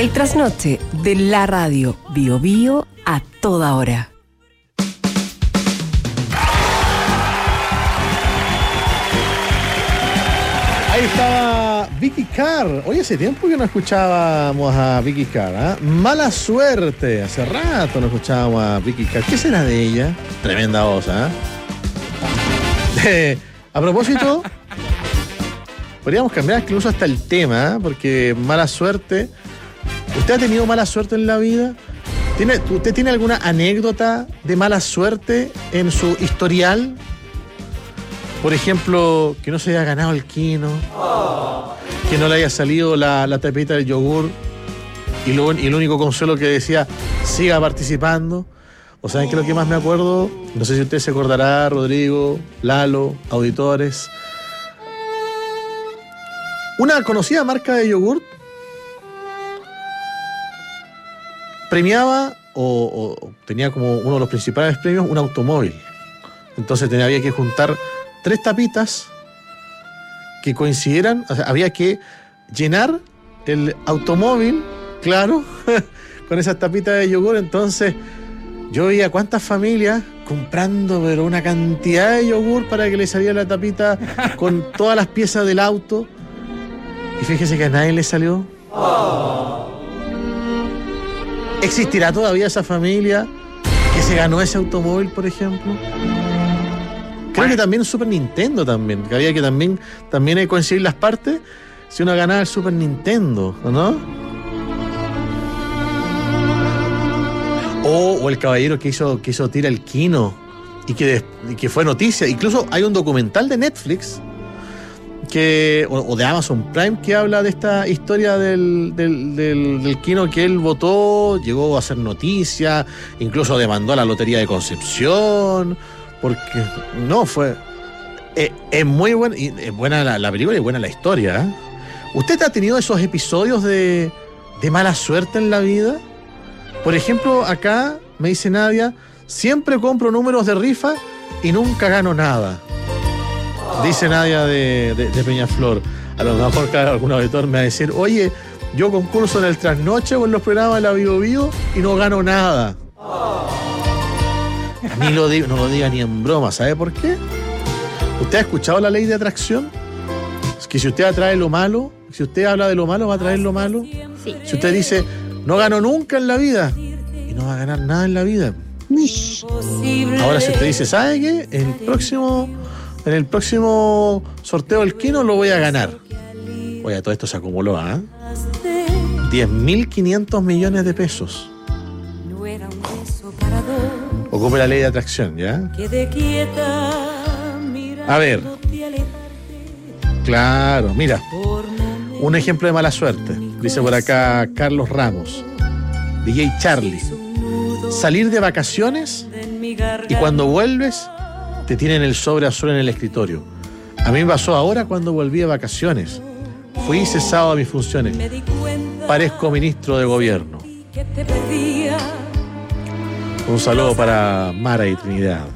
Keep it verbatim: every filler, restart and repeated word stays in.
El trasnoche de la radio Bio Bio a toda hora. Ahí estaba Vicky Carr. Oye, hace tiempo que no escuchábamos a Vicky Carr, ¿eh? Mala suerte. Hace rato no escuchábamos a Vicky Carr. ¿Qué será de ella? Tremenda voz, ¿eh? Eh, a propósito, podríamos cambiar incluso hasta el tema, ¿eh? Porque mala suerte. ¿Usted ha tenido mala suerte en la vida? ¿Tiene, ¿Usted tiene alguna anécdota de mala suerte en su historial? Por ejemplo, que no se haya ganado el quino, oh. que no le haya salido la, la tapita del yogur y, lo, y el único consuelo que decía, siga participando. ¿O saben qué es lo que más me acuerdo? No sé si usted se acordará, Rodrigo, Lalo, auditores. Una conocida marca de yogur premiaba o, o tenía como uno de los principales premios un automóvil. Entonces tenía, había que juntar tres tapitas que coincidieran, o sea, había que llenar el automóvil, claro, con esas tapitas de yogur. Entonces yo veía cuántas familias comprando pero una cantidad de yogur para que le saliera la tapita con todas las piezas del auto, y fíjese que a nadie le salió. Oh. ¿Existirá todavía esa familia que se ganó ese automóvil, por ejemplo? Creo que también Super Nintendo también, que había que también, también hay que coincidir las partes si uno ganaba el Super Nintendo, ¿o no? O, o el caballero que hizo, que hizo tira el quino y que, y que fue noticia. Incluso hay un documental de Netflix que, o, o de Amazon Prime, que habla de esta historia del, del, del, del quino que él votó, llegó a hacer noticia, incluso demandó a la Lotería de Concepción. Porque no fue. Es, es muy buena, y es buena la, la película y buena la historia, ¿eh? ¿Usted ha tenido esos episodios de, de mala suerte en la vida? Por ejemplo, acá me dice Nadia, siempre compro números de rifa y nunca gano nada. Dice Nadia de, de, de Peñaflor. A lo mejor, claro, algún auditor me va a decir, oye, yo concurso en el trasnoche o en los programas de la Bio Bio y no gano nada. Ni lo digo, no lo diga ni en broma. ¿Sabe por qué? ¿Usted ha escuchado la ley de atracción? Es que si usted atrae lo malo, si usted habla de lo malo, va a atraer lo malo. Sí. Si usted dice, no gano nunca en la vida, y no va a ganar nada en la vida. Ahora si usted dice, ¿sabe qué? En el próximo, en el próximo sorteo del quino lo voy a ganar. Oye, todo esto se acumuló, ¿ah? ¿eh? diez mil quinientos millones de pesos. Ocupe la ley de atracción, ¿ya? A ver. Claro, mira. Un ejemplo de mala suerte. Dice por acá Carlos Ramos, D J Charlie. Salir de vacaciones y cuando vuelves te tienen el sobre azul en el escritorio. A mí me pasó ahora cuando volví de vacaciones. Fui cesado de mis funciones. Parezco ministro de gobierno. Un saludo para Mara y Trinidad.